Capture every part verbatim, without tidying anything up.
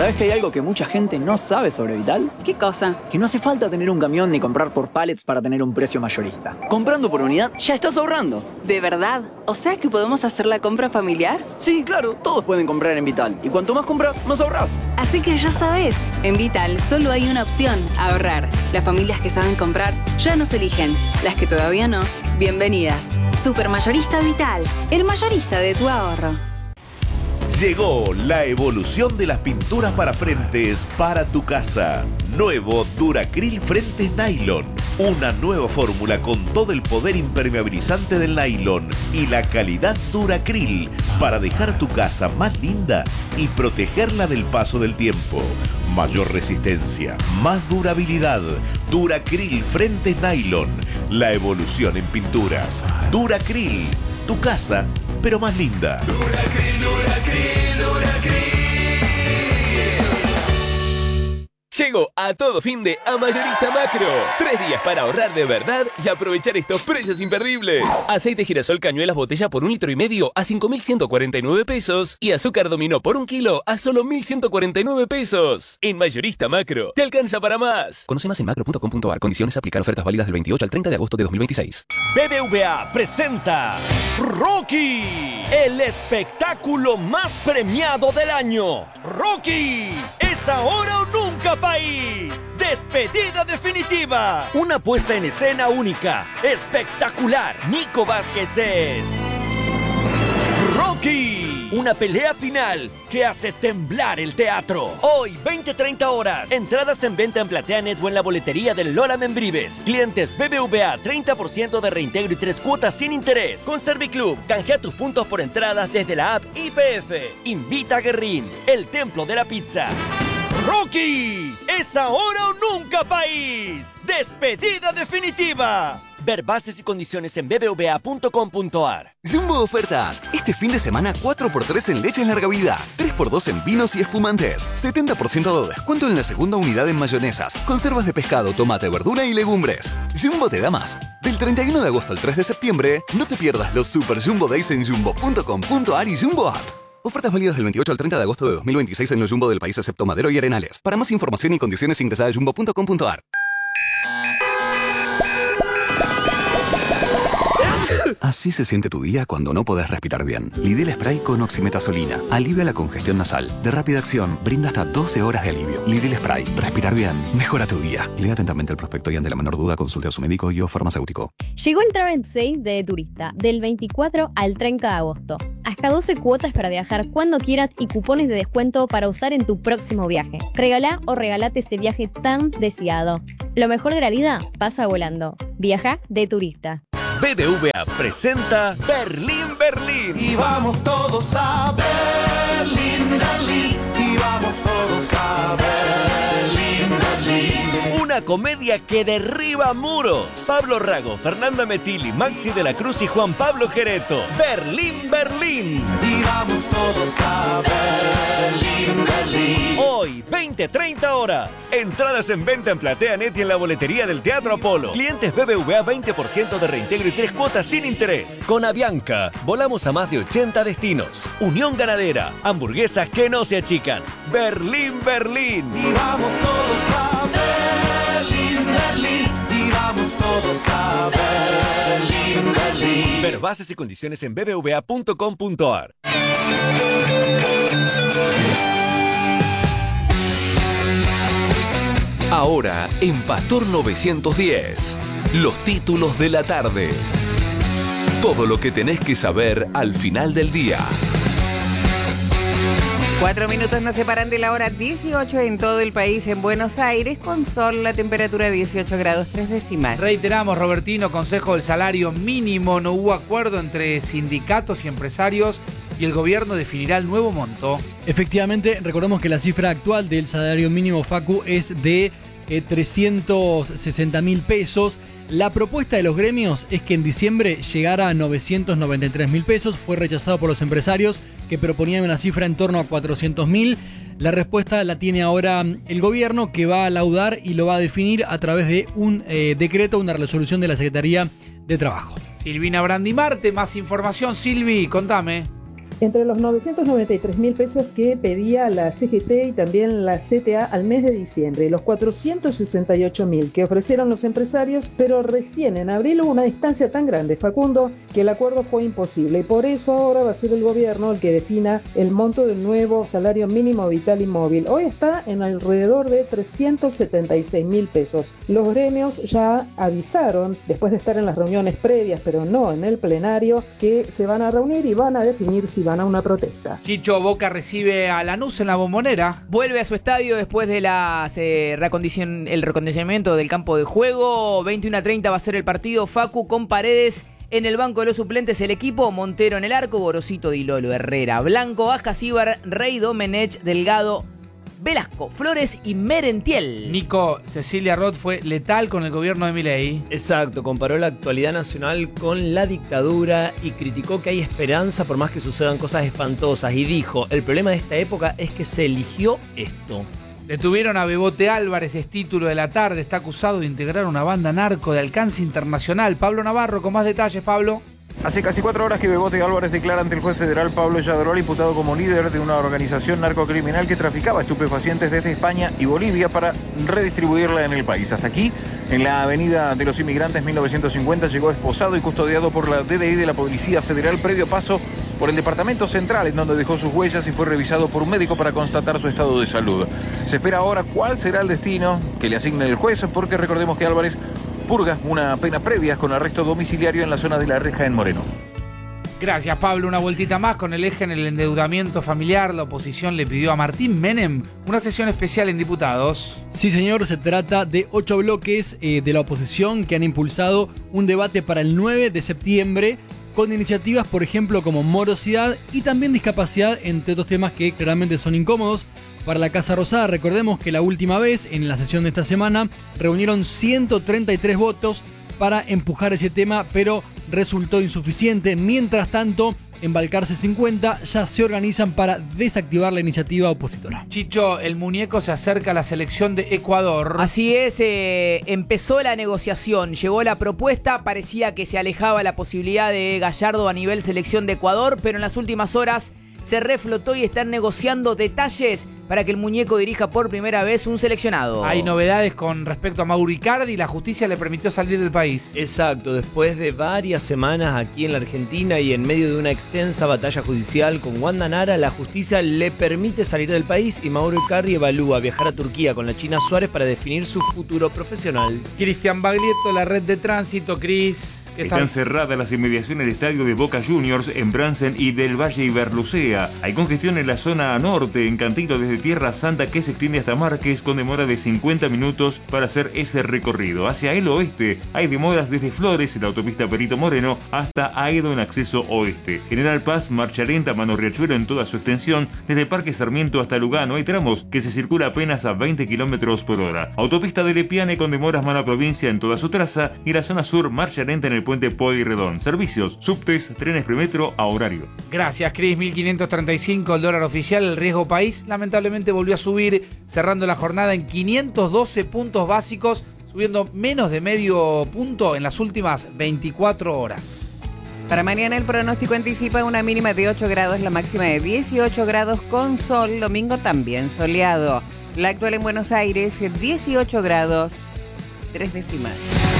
¿Sabés que hay algo que mucha gente no sabe sobre Vital? ¿Qué cosa? Que no hace falta tener un camión ni comprar por pallets para tener un precio mayorista. Comprando por unidad ya estás ahorrando. ¿De verdad? ¿O sea que podemos hacer la compra familiar? Sí, claro, todos pueden comprar en Vital. Y cuanto más compras, más ahorrás. Así que ya sabes, en Vital solo hay una opción, ahorrar. Las familias que saben comprar ya nos eligen. Las que todavía no, bienvenidas. Supermayorista Vital, el mayorista de tu ahorro. Llegó la evolución de las pinturas para frentes para tu casa. Nuevo Duracril Frentes Nylon. Una nueva fórmula con todo el poder impermeabilizante del nylon y la calidad Duracril para dejar tu casa más linda y protegerla del paso del tiempo. Mayor resistencia, más durabilidad. Duracril Frentes Nylon. La evolución en pinturas. Duracril, tu casa, pero más linda. Duracril, Duracril, Duracril. Llegó a todo fin de a Mayorista Macro. Tres días para ahorrar de verdad y aprovechar estos precios imperdibles. Aceite girasol cañuelas botella por un litro y medio a cinco mil ciento cuarenta y nueve pesos. Y azúcar dominó por un kilo a solo mil ciento cuarenta y nueve pesos. En Mayorista Macro, te alcanza para más. Conoce más en macro punto com punto ar. Condiciones aplicar. Ofertas válidas del veintiocho al treinta de agosto de dos mil veintiséis. B B V A presenta Rocky, el espectáculo más premiado del año. Rocky, es ahora o nunca, país. Despedida definitiva. Una puesta en escena única, espectacular. Nico Vázquez es Rocky, una pelea final que hace temblar el teatro. Hoy, veinte treinta horas. Entradas en venta en PlateaNet o en la boletería del Lola Membrives. Clientes B B V A, treinta por ciento de reintegro y tres cuotas sin interés. Con Serviclub, canjea tus puntos por entradas desde la app I P F. Invita a Guerrín, el templo de la pizza. Rocky, es ahora o nunca, país. Despedida definitiva. Ver bases y condiciones en b b v a punto com punto ar. Jumbo Ofertas. Este fin de semana cuatro por tres en leche en larga vida, tres por dos en vinos y espumantes, setenta por ciento de descuento en la segunda unidad en mayonesas, conservas de pescado, tomate, verdura y legumbres. Jumbo te da más. Del treinta y uno de agosto al tres de septiembre, no te pierdas los Super Jumbo Days en jumbo punto com punto ar y Jumbo App. Ofertas válidas del veintiocho al treinta de agosto de dos mil veintiséis en los Jumbo del país excepto Madero y Arenales. Para más información y condiciones ingresa a jumbo punto com punto ar. Así se siente tu día cuando no podés respirar bien. Lidl Spray con oximetazolina. Alivia la congestión nasal. De rápida acción, brinda hasta doce horas de alivio. Lidl Spray. Respirar bien. Mejora tu día. Lea atentamente el prospecto y ante la menor duda consulte a su médico y o farmacéutico. Llegó el Travel Sale de Turista, del veinticuatro al treinta de agosto. Hasta doce cuotas para viajar cuando quieras y cupones de descuento para usar en tu próximo viaje. Regalá o regalate ese viaje tan deseado. Lo mejor de la vida pasa volando. Viaja de Turista. B B V A presenta Berlín, Berlín. Y vamos todos a Berlín, Berlín. Y vamos todos a Berlín, Berlín. Una comedia que derriba muros. Pablo Rago, Fernanda Metilli, Maxi de la Cruz y Juan Pablo Gereto. Berlín, Berlín. Y vamos todos a Berlín, Berlín. Hoy, veinte treinta horas. Entradas en venta en PlateaNet y en la boletería del Teatro Apolo. Clientes B B V A, veinte por ciento de reintegro y tres cuotas sin interés. Con Avianca, volamos a más de ochenta destinos. Unión Ganadera, hamburguesas que no se achican. Berlín, Berlín. Y vamos todos a Berlín, Berlín. Y vamos todos a Berlín, Berlín. Ver bases y condiciones en b b v a punto com punto ar. Ahora en Pastor novecientos diez, los títulos de la tarde. Todo lo que tenés que saber al final del día. Cuatro minutos nos separan de la hora dieciocho en todo el país. En Buenos Aires, con sol, la temperatura dieciocho grados tres décimas. Reiteramos, Robertino, Consejo del Salario Mínimo. No hubo acuerdo entre sindicatos y empresarios y el gobierno definirá el nuevo monto. Efectivamente, recordemos que la cifra actual del salario mínimo, Facu, es de eh, trescientos sesenta mil pesos. La propuesta de los gremios es que en diciembre llegara a novecientos noventa y tres mil pesos. Fue rechazado por los empresarios que proponían una cifra en torno a cuatrocientos mil. La respuesta la tiene ahora el gobierno, que va a laudar y lo va a definir a través de un eh, decreto, una resolución de la Secretaría de Trabajo. Silvina Brandimarte, más información. Silvi, contame. entre los novecientos noventa y tres mil pesos que pedía la C G T y también la C T A al mes de diciembre, y los cuatrocientos sesenta y ocho mil que ofrecieron los empresarios, pero recién en abril hubo una distancia tan grande, Facundo, que el acuerdo fue imposible, y por eso ahora va a ser el gobierno el que defina el monto del nuevo salario mínimo vital y móvil. Hoy está en alrededor de trescientos setenta y seis mil pesos. Los gremios ya avisaron, después de estar en las reuniones previas, pero no en el plenario, que se van a reunir y van a definir si van a una protesta. Chicho, Boca recibe a Lanús en la Bombonera. Vuelve a su estadio después de las, eh, recondicion- el recondicionamiento del campo de juego. veintiuno a treinta va a ser el partido. Facu con Paredes en el banco de los suplentes, el equipo. Montero en el arco, Gorosito, Di Lolo, Herrera, Blanco, Ascasíbar, Rey, Domenech, Delgado, Velasco, Flores y Merentiel. Nico, Cecilia Roth fue letal con el gobierno de Milei. Exacto, comparó la actualidad nacional con la dictadura y criticó que hay esperanza por más que sucedan cosas espantosas. Y dijo, el problema de esta época es que se eligió esto. Detuvieron a Bebote Álvarez, es título de la tarde. Está acusado de integrar una banda narco de alcance internacional. Pablo Navarro, con más detalles, Pablo. Hace casi cuatro horas que Bebote Álvarez declara ante el juez federal Pablo Yadrol, imputado como líder de una organización narcocriminal que traficaba estupefacientes desde España y Bolivia para redistribuirla en el país. Hasta aquí, en la avenida de los Inmigrantes mil novecientos cincuenta, llegó esposado y custodiado por la D D I de la Policía Federal, previo paso por el Departamento Central, en donde dejó sus huellas y fue revisado por un médico para constatar su estado de salud. Se espera ahora cuál será el destino que le asigne el juez, porque recordemos que Álvarez purga una pena previa con arresto domiciliario en la zona de La Reja, en Moreno. Gracias, Pablo. Una vueltita más con el eje en el endeudamiento familiar. La oposición le pidió a Martín Menem una sesión especial en diputados. Sí, señor, se trata de ocho bloques eh, de la oposición que han impulsado un debate para el nueve de septiembre con iniciativas, por ejemplo, como morosidad y también discapacidad, entre otros temas que claramente son incómodos para la Casa Rosada. Recordemos que la última vez, en la sesión de esta semana, reunieron ciento treinta y tres votos para empujar ese tema, pero resultó insuficiente. Mientras tanto, en Balcarce cincuenta ya se organizan para desactivar la iniciativa opositora. Chicho, el muñeco se acerca a la selección de Ecuador. Así es, eh, empezó la negociación, llegó la propuesta, parecía que se alejaba la posibilidad de Gallardo a nivel selección de Ecuador, pero en las últimas horas se reflotó y están negociando detalles para que el muñeco dirija por primera vez un seleccionado. Hay novedades con respecto a Mauro Icardi. La justicia le permitió salir del país. Exacto, después de varias semanas aquí en la Argentina y en medio de una extensa batalla judicial con Wanda Nara, la justicia le permite salir del país y Mauro Icardi evalúa viajar a Turquía con la China Suárez para definir su futuro profesional. Cristian Baglietto, la red de tránsito, Cris. Están cerradas las inmediaciones del estadio de Boca Juniors en Bransen y del Valle Iberlucea. Hay congestión en la zona norte, en Cantilo, desde Tierra Santa, que se extiende hasta Márquez, con demora de cincuenta minutos para hacer ese recorrido. Hacia el oeste hay demoras desde Flores, en la autopista Perito Moreno, hasta Aedo en acceso oeste. General Paz, marcha lenta, Mano Riachuelo en toda su extensión, desde Parque Sarmiento hasta Lugano. Hay tramos que se circula apenas a veinte kilómetros por hora. Autopista de Lepiane con demoras Mano Provincia en toda su traza, y la zona sur, marcha lenta en el puente Pueyrredón. Servicios, subtes, trenes premetro a horario. Gracias, Cris. mil quinientos treinta y cinco el dólar oficial. El riesgo país lamentablemente volvió a subir, cerrando la jornada en quinientos doce puntos básicos, subiendo menos de medio punto en las últimas veinticuatro horas. Para mañana el pronóstico anticipa una mínima de ocho grados, la máxima de dieciocho grados con sol, domingo también soleado. La actual en Buenos Aires, dieciocho grados, tres décimas.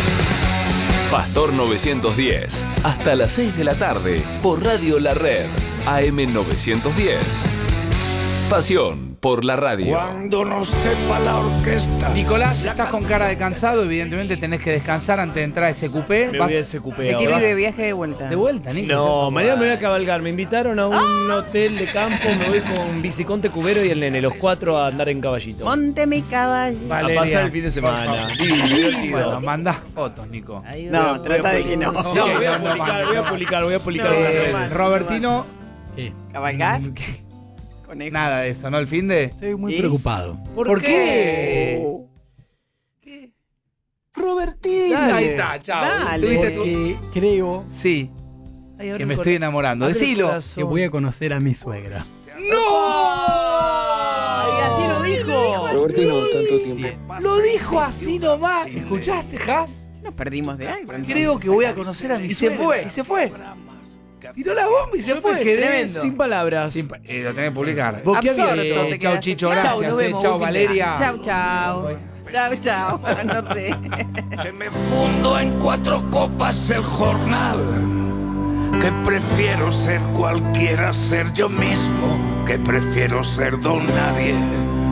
Pastor novecientos diez, hasta las seis de la tarde, por Radio La Red, A M novecientos diez. Pasión por la radio. Cuando no sepa la orquesta. Nicolás, estás con cara de cansado, evidentemente tenés que descansar antes de entrar a ese cupé. Me voy a ese cupé. ¿Te quieres ir de viaje de vuelta? De vuelta, Nico. No, mañana me voy a cabalgar. Me invitaron a un ¡Ah! hotel de campo, me voy con Biciconte Cubero y el nene, los cuatro a andar en caballito. Monte mi caballo. Valeria, a pasar el fin de semana. Divertido. Bueno, mandá fotos, Nico. No, trata de que no. No, voy a publicar, voy a publicar, voy a publicar. No, eh, Robertino. ¿Qué? ¿Cabalgás? Nada de eso, ¿no? El fin de. Estoy muy ¿Sí? preocupado. ¿Por, ¿Por qué? qué? Robertino. Dale. Ahí está, chao. Dale. Porque tu... creo sí, Ay, que me estoy enamorando. Decilo. Que voy a conocer a mi suegra. ¡No! Ay, así lo dijo. Robertino, tanto tiempo. Lo dijo así nomás. ¿Escuchaste, Has? Nos perdimos de algo. Creo que voy a conocer a mi Y se suegra. fue. Y se fue. Tiró la bomba y se Yo fue. me quedé Tremendo. sin palabras. Sin pa- eh, lo tenés que publicar. Boquiabierto. Eh, te chau, quedaste. Chicho, Chau, gracias. nos eh, vemos, chau, buen fin de- Valeria. Chau, chau. Chau, chau. No sé. Que me fundo en cuatro copas el jornal. Que prefiero ser cualquiera, ser yo mismo. Que prefiero ser don nadie.